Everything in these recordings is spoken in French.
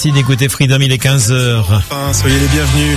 Merci d'écouter Freedom, il est 15h. Soyez les bienvenus.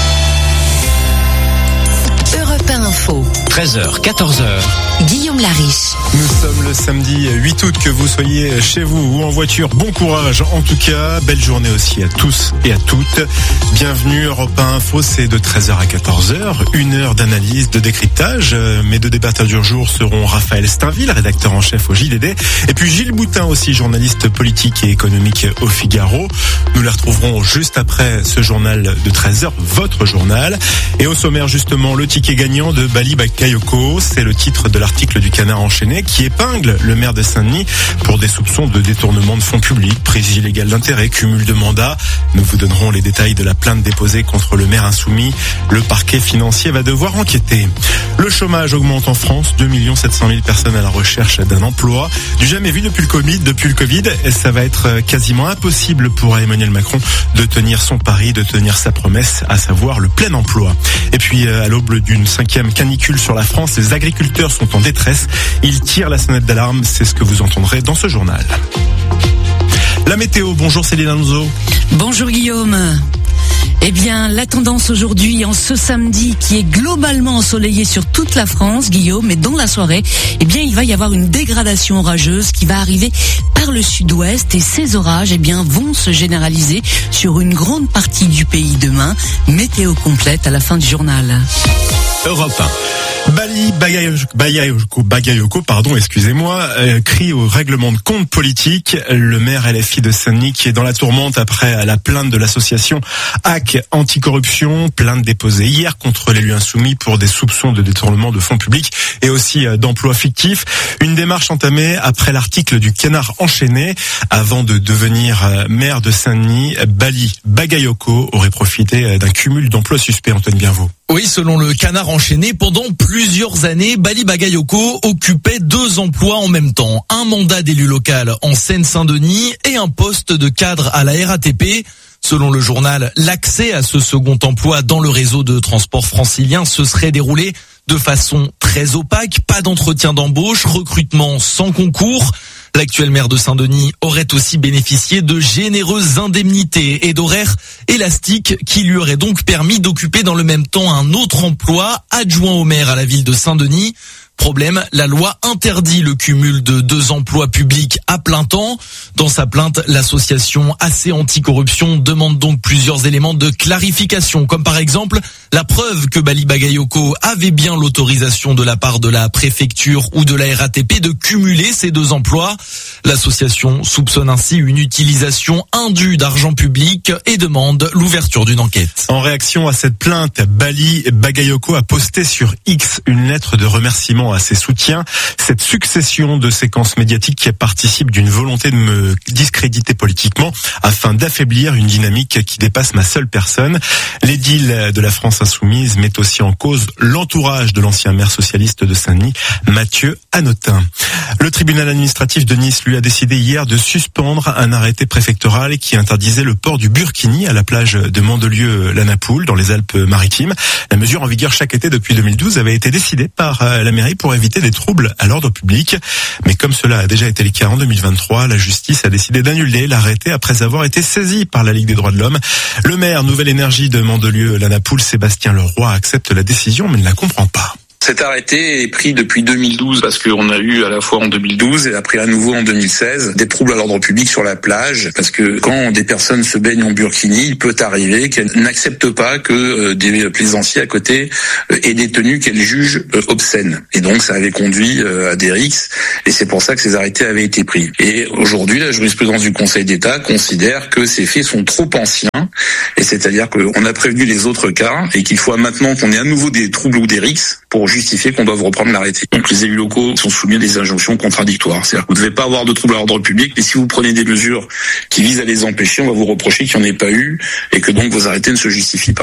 Europe 1 Info. 13h, 14h. Guillaume Lariche. Nous sommes le samedi 8 août, que vous soyez chez vous ou en voiture. Bon courage en tout cas. Belle journée aussi à tous et à toutes. Bienvenue Europe 1 Info, c'est de 13h à 14h. 1 heure d'analyse, de décryptage. Mes deux débatteurs du jour seront Raphaël Steinville, rédacteur en chef au JDD, et puis Gilles Boutin aussi, journaliste politique et économique au Figaro. Nous les retrouverons juste après ce journal de 13h, votre journal. Et au sommaire justement, le ticket gagnant de Bali Bakayoko. C'est le titre de l'article du Canard enchaîné qui épingle le maire de Saint-Denis pour des soupçons de détournement de fonds publics, prise illégale d'intérêt, cumul de mandats. Nous vous donnerons les détails de la plainte déposée contre le maire insoumis. Le parquet financier va devoir enquêter. Le chômage augmente en France, 2 700 000 personnes à la recherche d'un emploi. Du jamais vu depuis le Covid, et ça va être quasiment impossible pour Emmanuel Macron de tenir son pari, de tenir sa promesse, à savoir le plein emploi. Et puis à l'aube d'une 5e canicule sur la France, les agriculteurs sont en détresse. Ils tirent la sonnette d'alarme, c'est ce que vous entendrez dans ce journal. La météo, bonjour Céline Alonso. Bonjour Guillaume. Eh bien, la tendance aujourd'hui, en ce samedi, qui est globalement ensoleillé sur toute la France, Guillaume, et dans la soirée, eh bien, il va y avoir une dégradation orageuse qui va arriver par le sud-ouest, et ces orages, eh bien, vont se généraliser sur une grande partie du pays demain. Météo complète à la fin du journal. Europe 1. Bali Bakayoko, crie au règlement de compte politique. Le maire LFI de Saint-Denis qui est dans la tourmente après la plainte de l'association HAC Anticorruption, plainte déposée hier contre l'élu insoumis pour des soupçons de détournement de fonds publics et aussi d'emplois fictifs. Une démarche entamée après l'article du Canard enchaîné. Avant de devenir maire de Saint-Denis, Bali Bakayoko aurait profité d'un cumul d'emplois suspects. Antoine Bienvaux. Oui, selon le Canard enchaîné, pendant plusieurs années, Bali Bakayoko occupait 2 emplois en même temps. Un mandat d'élu local en Seine-Saint-Denis et un poste de cadre à la RATP. Selon le journal, l'accès à ce second emploi dans le réseau de transport francilien se serait déroulé de façon très opaque. Pas d'entretien d'embauche, recrutement sans concours. L'actuel maire de Saint-Denis aurait aussi bénéficié de généreuses indemnités et d'horaires élastiques qui lui auraient donc permis d'occuper dans le même temps un autre emploi, adjoint au maire à la ville de Saint-Denis. Problème, la loi interdit le cumul de 2 emplois publics à plein temps. Dans sa plainte, l'association AC Anticorruption demande donc plusieurs éléments de clarification, comme par exemple la preuve que Bali Bakayoko avait bien l'autorisation de la part de la préfecture ou de la RATP de cumuler ces 2 emplois. L'association soupçonne ainsi une utilisation indue d'argent public et demande l'ouverture d'une enquête. En réaction à cette plainte, Bali Bakayoko a posté sur X une lettre de remerciement à ses soutiens. Cette succession de séquences médiatiques qui participe d'une volonté de me discréditer politiquement afin d'affaiblir une dynamique qui dépasse ma seule personne. L'édile de la France insoumise met aussi en cause l'entourage de l'ancien maire socialiste de Saint-Denis, Mathieu Hanotin. Le tribunal administratif de Nice lui a décidé hier de suspendre un arrêté préfectoral qui interdisait le port du burkini à la plage de Mandelieu-la-Napoule dans les Alpes-Maritimes. La mesure en vigueur chaque été depuis 2012 avait été décidée par la mairie pour éviter des troubles à l'ordre public. Mais comme cela a déjà été le cas en 2023, la justice a décidé d'annuler l'arrêté après avoir été saisie par la Ligue des droits de l'homme. Le maire Nouvelle Énergie de Mandelieu-la-Napoule, Sébastien Leroy, accepte la décision mais ne la comprend pas. Cet arrêté est pris depuis 2012 parce qu'on a eu à la fois en 2012 et après à nouveau en 2016 des troubles à l'ordre public sur la plage parce que quand des personnes se baignent en burkini, il peut arriver qu'elles n'acceptent pas que des plaisanciers à côté aient des tenues qu'elles jugent obscènes. Et donc ça avait conduit à des rixes et c'est pour ça que ces arrêtés avaient été pris. Et aujourd'hui, la jurisprudence du Conseil d'État considère que ces faits sont trop anciens et c'est-à-dire qu'on a prévenu les autres cas et qu'il faut maintenant qu'on ait à nouveau des troubles ou des rixes pour justifier qu'on doive reprendre l'arrêté. Donc les élus locaux sont soumis à des injonctions contradictoires. C'est-à-dire que vous ne devez pas avoir de troubles à l'ordre public, mais si vous prenez des mesures qui visent à les empêcher, on va vous reprocher qu'il n'y en ait pas eu et que donc vos arrêtés ne se justifient pas.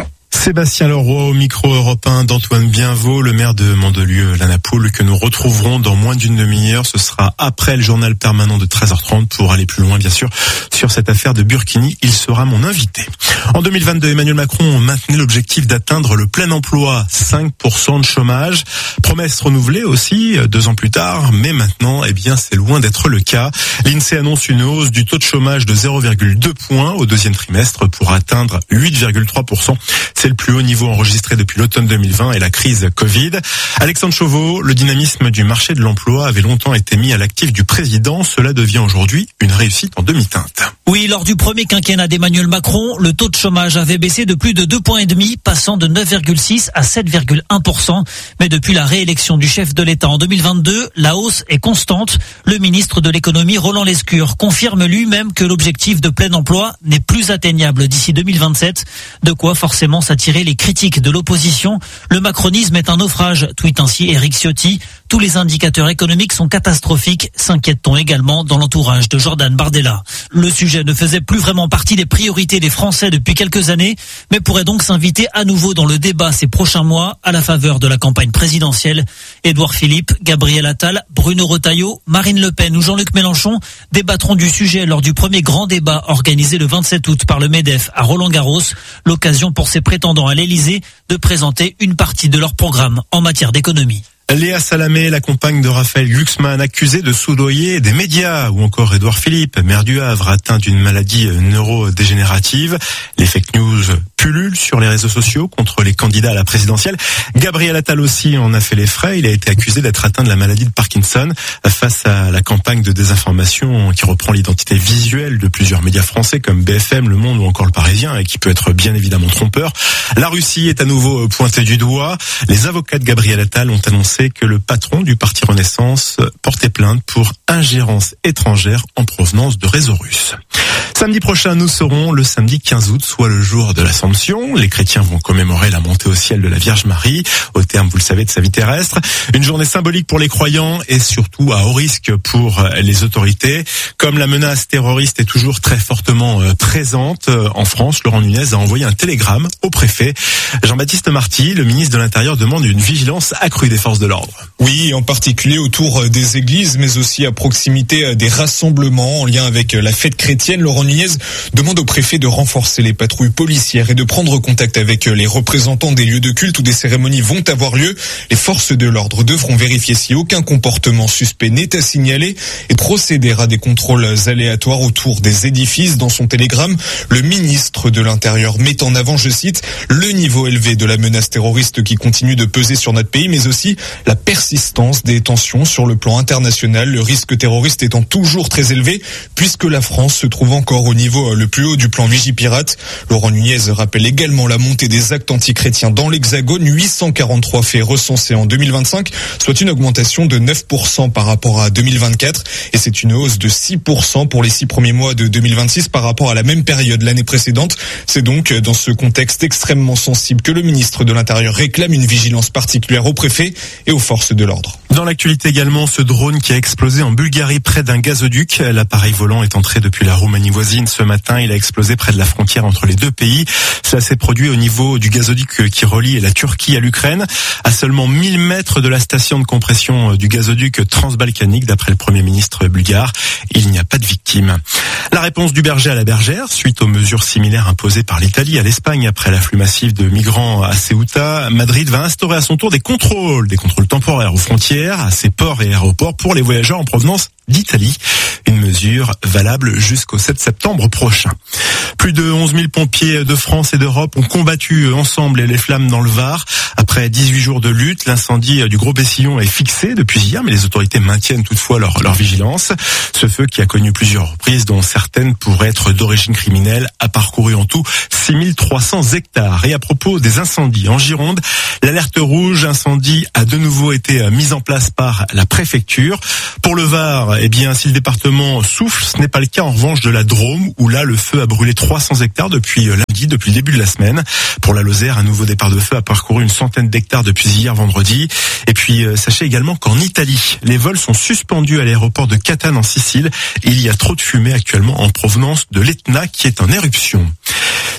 Sébastien Leroy au micro européen d'Antoine Bienvaux, le maire de Mandelieu-la-Napoule, que nous retrouverons dans moins d'une demi-heure. Ce sera après le journal permanent de 13h30 pour aller plus loin, bien sûr, sur cette affaire de Burkini. Il sera mon invité. En 2022, Emmanuel Macron maintenait l'objectif d'atteindre le plein emploi, 5% de chômage. Promesse renouvelée aussi 2 ans plus tard, mais maintenant, c'est loin d'être le cas. L'INSEE annonce une hausse du taux de chômage de 0,2 points au deuxième trimestre pour atteindre 8,3%. C'est le plus haut niveau enregistré depuis l'automne 2020 et la crise Covid. Alexandre Chauveau, le dynamisme du marché de l'emploi avait longtemps été mis à l'actif du président. Cela devient aujourd'hui une réussite en demi-teinte. Oui, lors du premier quinquennat d'Emmanuel Macron, le taux de chômage avait baissé de plus de 2,5 points, passant de 9,6 à 7,1%. Mais depuis la réélection du chef de l'État en 2022, la hausse est constante. Le ministre de l'économie, Roland Lescure, confirme lui-même que l'objectif de plein emploi n'est plus atteignable d'ici 2027. De quoi forcément s'attirer les critiques de l'opposition. Le macronisme est un naufrage, tweet ainsi Éric Ciotti. Tous les indicateurs économiques sont catastrophiques, s'inquiète-t-on également dans l'entourage de Jordan Bardella. Le sujet ne faisait plus vraiment partie des priorités des Français depuis quelques années, mais pourrait donc s'inviter à nouveau dans le débat ces prochains mois à la faveur de la campagne présidentielle. Édouard Philippe, Gabriel Attal, Bruno Retailleau, Marine Le Pen ou Jean-Luc Mélenchon débattront du sujet lors du premier grand débat organisé le 27 août par le MEDEF à Roland-Garros, l'occasion pour ces prétendants à l'Elysée de présenter une partie de leur programme en matière d'économie. Léa Salamé, la compagne de Raphaël Glucksmann, accusée de soudoyer des médias, ou encore Édouard Philippe, maire du Havre, atteint d'une maladie neurodégénérative. Les fake news pullulent sur les réseaux sociaux contre les candidats à la présidentielle. Gabriel Attal aussi en a fait les frais. Il a été accusé d'être atteint de la maladie de Parkinson face à la campagne de désinformation qui reprend l'identité visuelle de plusieurs médias français comme BFM, Le Monde ou encore Le Parisien et qui peut être bien évidemment trompeur. La Russie est à nouveau pointée du doigt. Les avocats de Gabriel Attal ont annoncé que le patron du parti Renaissance portait plainte pour ingérence étrangère en provenance de réseaux russes. Samedi prochain, nous serons le samedi 15 août, soit le jour de l'Assomption. Les chrétiens vont commémorer la montée au ciel de la Vierge Marie, au terme, vous le savez, de sa vie terrestre. Une journée symbolique pour les croyants et surtout à haut risque pour les autorités. Comme la menace terroriste est toujours très fortement présente en France, Laurent Nunez a envoyé un télégramme au préfet. Jean-Baptiste Marty, le ministre de l'Intérieur, demande une vigilance accrue des forces de l'ordre. Oui, en particulier autour des églises, mais aussi à proximité des rassemblements en lien avec la fête chrétienne. Laurent Nunez demande au préfet de renforcer les patrouilles policières et de prendre contact avec les représentants des lieux de culte où des cérémonies vont avoir lieu. Les forces de l'ordre devront vérifier si aucun comportement suspect n'est à signaler et procéder à des contrôles aléatoires autour des édifices. Dans son télégramme, le ministre de l'Intérieur met en avant, je cite, le niveau élevé de la menace terroriste qui continue de peser sur notre pays, mais aussi la persistance des tensions sur le plan international, le risque terroriste étant toujours très élevé puisque la France se trouve encore au niveau le plus haut du plan Vigipirate. Laurent Nunez rappelle également la montée des actes antichrétiens dans l'Hexagone, 843 faits recensés en 2025, soit une augmentation de 9% par rapport à 2024 et c'est une hausse de 6% pour les 6 premiers mois de 2026 par rapport à la même période l'année précédente. C'est donc dans ce contexte extrêmement sensible que le ministre de l'Intérieur réclame une vigilance particulière au préfet et aux forces de l'ordre. Dans l'actualité également, ce drone qui a explosé en Bulgarie près d'un gazoduc. L'appareil volant est entré depuis la Roumanie voisine ce matin. Il a explosé près de la frontière entre les deux pays. Cela s'est produit au niveau du gazoduc qui relie la Turquie à l'Ukraine, à seulement 1000 mètres de la station de compression du gazoduc transbalkanique, d'après le Premier ministre bulgare. Il n'y a pas de victimes. La réponse du berger à la bergère, suite aux mesures similaires imposées par l'Italie à l'Espagne après l'afflux massif de migrants à Ceuta, Madrid va instaurer à son tour des contrôles temporaires aux frontières, à ses ports et aéroports pour les voyageurs en provenance d'Italie. Une mesure valable jusqu'au 7 septembre prochain. Plus de 11 000 pompiers de France et d'Europe ont combattu ensemble les flammes dans le Var. Après 18 jours de lutte, l'incendie du Gros Bessillon est fixé depuis hier, mais les autorités maintiennent toutefois leur vigilance. Ce feu, qui a connu plusieurs reprises, dont certaines pourraient être d'origine criminelle, a parcouru en tout 6300 hectares. Et à propos des incendies en Gironde, l'alerte rouge incendie a de nouveau été mise en place par la préfecture. Pour le Var, si le département souffle, ce n'est pas le cas en revanche de la Drôme, où là le feu a brûlé 300 hectares depuis lundi, depuis le début de la semaine. Pour la Lozère, un nouveau départ de feu a parcouru une centaine d'hectares depuis hier vendredi. Et puis sachez également qu'en Italie, les vols sont suspendus à l'aéroport de Catane en Sicile. Il y a trop de fumée actuellement en provenance de l'Etna qui est en éruption.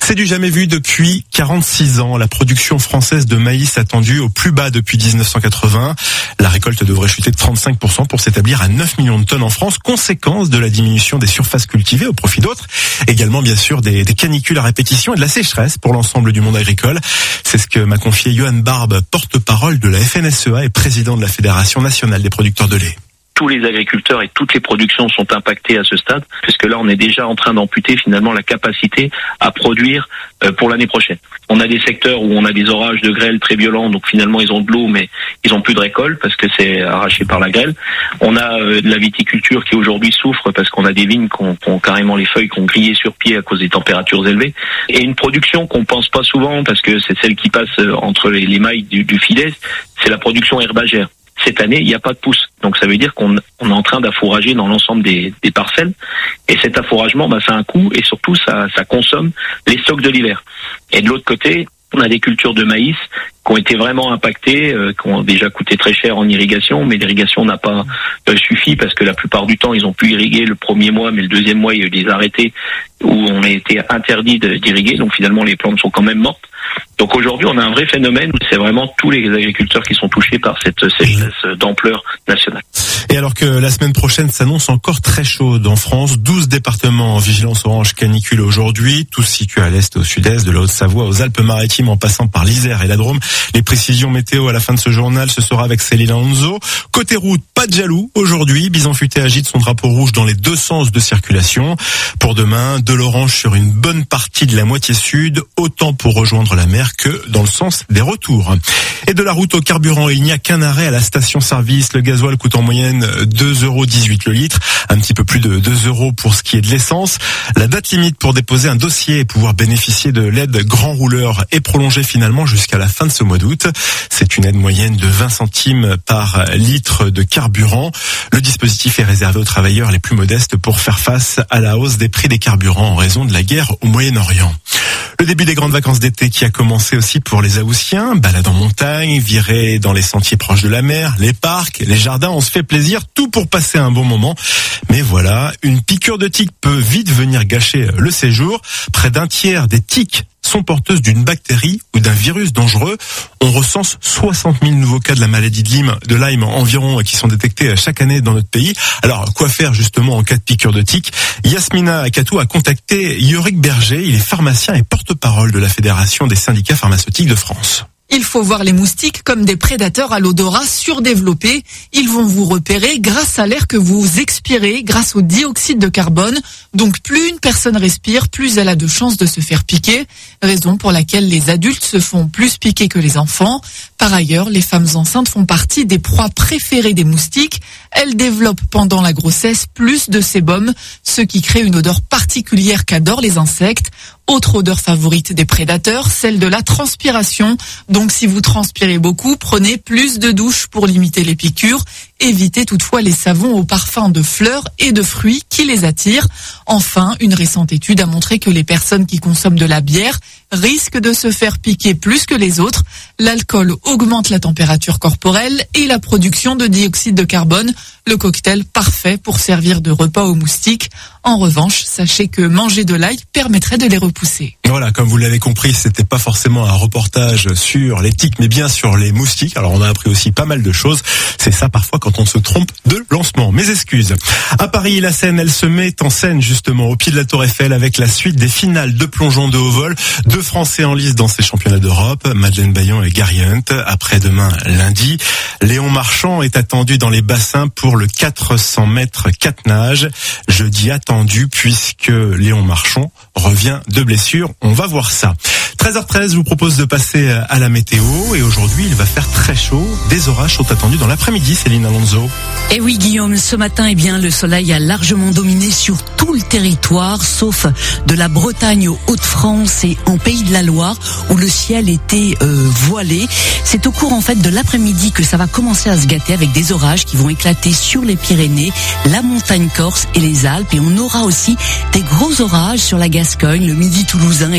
C'est du jamais vu depuis 46 ans. La production française de maïs attendue au plus bas depuis 1980. La récolte devrait chuter de 35% pour s'établir à 9 millions de tonnes en France, conséquence de la diminution des surfaces cultivées au profit d'autres. Également, bien sûr, des canicules à répétition et de la sécheresse pour l'ensemble du monde agricole. C'est ce que m'a confié Johan Barbe, porte-parole de la FNSEA et président de la Fédération nationale des producteurs de lait. Tous les agriculteurs et toutes les productions sont impactés à ce stade, puisque là on est déjà en train d'amputer finalement la capacité à produire pour l'année prochaine. On a des secteurs où on a des orages de grêle très violents, donc finalement ils ont de l'eau mais ils ont plus de récolte parce que c'est arraché par la grêle. On a de la viticulture qui aujourd'hui souffre parce qu'on a des vignes qui ont carrément les feuilles qui ont grillé sur pied à cause des températures élevées. Et une production qu'on pense pas souvent parce que c'est celle qui passe entre les mailles du filet, c'est la production herbagère. Cette année, il n'y a pas de pousse. Donc ça veut dire qu'on est en train d'affourager dans l'ensemble des parcelles. Et cet affouragement, ça a un coût et surtout ça consomme les stocks de l'hiver. Et de l'autre côté, on a des cultures de maïs qui ont été vraiment impactées, qui ont déjà coûté très cher en irrigation, mais l'irrigation n'a pas suffi parce que la plupart du temps, ils ont pu irriguer le premier mois, mais le deuxième mois, il y a eu des arrêtés où on a été interdit d'irriguer. Donc finalement, les plantes sont quand même mortes. Donc aujourd'hui, on a un vrai phénomène où c'est vraiment tous les agriculteurs qui sont touchés par cette sécheresse d'ampleur nationale. Et alors que la semaine prochaine s'annonce encore très chaude en France, 12 départements en vigilance orange canicule aujourd'hui, tous situés à l'est et au sud-est, de la Haute-Savoie aux Alpes-Maritimes en passant par l'Isère et la Drôme. Les précisions météo à la fin de ce journal, ce sera avec Céline Alonso. Côté route, pas de jaloux aujourd'hui. Bison Futé agite son drapeau rouge dans les deux sens de circulation. Pour demain, de l'orange sur une bonne partie de la moitié sud, autant pour rejoindre la mer que dans le sens des retours. Et de la route au carburant, il n'y a qu'un arrêt à la station-service. Le gasoil coûte en moyenne 2,18 € le litre, un petit peu plus de 2 € pour ce qui est de l'essence. La date limite pour déposer un dossier et pouvoir bénéficier de l'aide grand rouleur est prolongée finalement jusqu'à la fin de ce mois d'août. C'est une aide moyenne de 20 centimes par litre de carburant. Le dispositif est réservé aux travailleurs les plus modestes pour faire face à la hausse des prix des carburants en raison de la guerre au Moyen-Orient. Le début des grandes vacances d'été qui a commencé aussi pour les Haussiens. Balade en montagne, virée dans les sentiers proches de la mer, les parcs, les jardins, on se fait plaisir, tout pour passer un bon moment. Mais voilà, une piqûre de tique peut vite venir gâcher le séjour. Près d'un tiers des tiques sont porteuses d'une bactérie ou d'un virus dangereux. On recense 60 000 nouveaux cas de la maladie de Lyme environ qui sont détectés chaque année dans notre pays. Alors, quoi faire justement en cas de piqûre de tique? Yasmina Akatou a contacté Yorick Berger, il est pharmacien et porte-parole de la Fédération des syndicats pharmaceutiques de France. Il faut voir les moustiques comme des prédateurs à l'odorat surdéveloppé. Ils vont vous repérer grâce à l'air que vous expirez, grâce au dioxyde de carbone. Donc plus une personne respire, plus elle a de chances de se faire piquer. Raison pour laquelle les adultes se font plus piquer que les enfants. Par ailleurs, les femmes enceintes font partie des proies préférées des moustiques. Elles développent pendant la grossesse plus de sébum, ce qui crée une odeur particulière qu'adorent les insectes. Autre odeur favorite des prédateurs, celle de la transpiration. Donc si vous transpirez beaucoup, prenez plus de douches pour limiter les piqûres. Évitez toutefois les savons au parfum de fleurs et de fruits qui les attirent. Enfin, une récente étude a montré que les personnes qui consomment de la bière risquent de se faire piquer plus que les autres. L'alcool augmente la température corporelle et la production de dioxyde de carbone, le cocktail parfait pour servir de repas aux moustiques. En revanche, sachez que manger de l'ail permettrait de les repousser. Voilà, comme vous l'avez compris, c'était pas forcément un reportage sur les tiques, mais bien sur les moustiques. Alors on a appris aussi pas mal de choses. C'est ça parfois quand on se trompe de lancement. Mes excuses. À Paris, la Seine, elle se met en scène justement au pied de la Tour Eiffel avec la suite des finales de plongeon de haut vol. 2 Français en lice dans ces championnats d'Europe, Madeleine Bayon et Gary Hunt. Après-demain, lundi, Léon Marchand est attendu dans les bassins pour le 400 mètres 4 nages. Jeudi attendu puisque Léon Marchand revient de blessure. On va voir ça. 13h13, je vous propose de passer à la météo et aujourd'hui il va faire très chaud. Des orages sont attendus dans l'après-midi, Céline Alonso. Et oui Guillaume, ce matin, le soleil a largement dominé sur tout le territoire, sauf de la Bretagne aux Hauts-de-France et en Pays de la Loire, où le ciel était voilé. C'est au cours en fait de l'après-midi que ça va commencer à se gâter avec des orages qui vont éclater sur les Pyrénées, la montagne corse et les Alpes. Et on aura aussi des gros orages sur la Gascogne, le Midi toulousain et le Golfe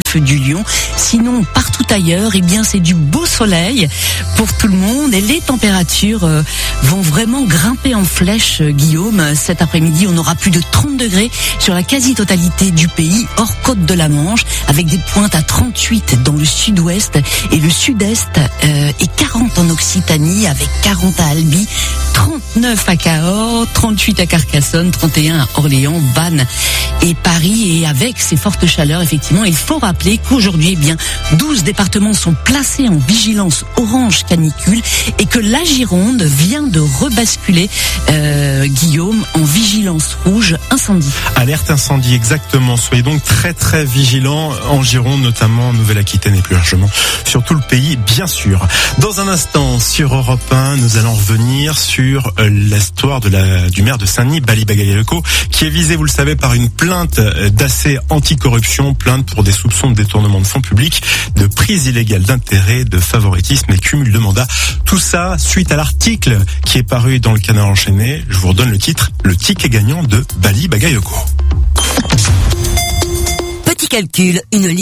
feu du lion. Sinon, partout ailleurs, eh bien, c'est du beau soleil pour tout le monde et les températures vont vraiment grimper en flèche, Guillaume. Cet après-midi, on aura plus de 30 degrés sur la quasi-totalité du pays, hors côte de la Manche, avec des pointes à 38 dans le sud-ouest et le sud-est et 40 en Occitanie avec 40 à Albi, 39 à Cahors, 38 à Carcassonne, 31 à Orléans, Vannes et Paris. Et avec ces fortes chaleurs, effectivement, il faut rappeler qu'aujourd'hui, eh bien, 12 départements sont placés en vigilance orange canicule et que la Gironde vient de rebasculer, Guillaume, en vigilance rouge incendie. Alerte incendie, exactement. Soyez donc très très vigilants en Gironde, notamment en Nouvelle-Aquitaine et plus largement sur tout le pays, bien sûr. Dans un instant, sur Europe 1, nous allons revenir sur l'histoire du maire de Saint-Denis, Bali Bagayoko, qui est visé, vous le savez, par une plainte d'AC anticorruption, plainte pour des soupçons de détournement de fonds publics, de prise illégale d'intérêt, de favoritisme et cumul de mandats. Tout ça suite à l'article qui est paru dans le Canard enchaîné. Je vous redonne le titre, le ticket gagnant de Bali Bagayoko. Petit calcul, une